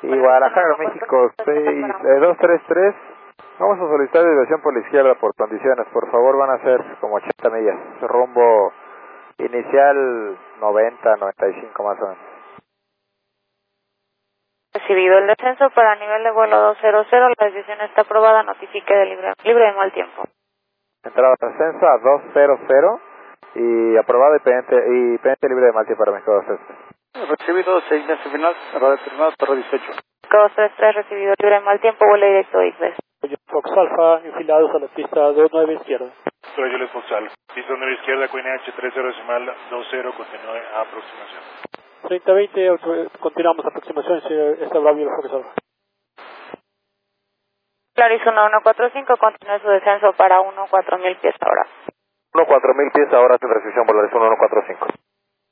Y Guadalajara, México, 233. Vamos a solicitar desviación por la izquierda por condiciones. Por favor, van a ser como 80 millas. Rumbo inicial 90, 95 más o menos. Recibido el descenso para nivel de vuelo 200, la desviación está aprobada, notifique de libre de mal tiempo. Entrada de ascenso a 200 y aprobado y pendiente libre de mal tiempo para México 233. Recibido, señal final, radio terminado, torre 18. 233 recibido libre de mal tiempo, vuelo directo a Isles. Fox Alfa, enfilados a la pista 29 izquierda. Soy Juliet Fox Alfa, pista 29 izquierda, QNH 30 continúe a aproximación. 3020, continuamos aproximación, está Bravo Fox Alfa. Clarizo 1145, continúe su descenso para 14000 pies ahora. 14000 pies ahora sin restricción, Polaris 1145.